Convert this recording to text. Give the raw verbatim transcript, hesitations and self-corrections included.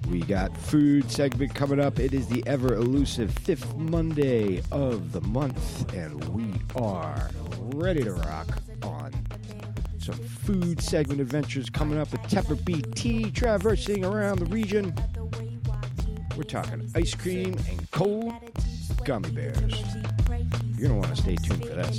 We got food segment coming up. It is the ever elusive fifth Monday of the month, and we are ready to rock on some food segment adventures coming up with Tepper B T traversing around the region. We're talking ice cream and cold gummy bears. You're going to want to stay tuned for this.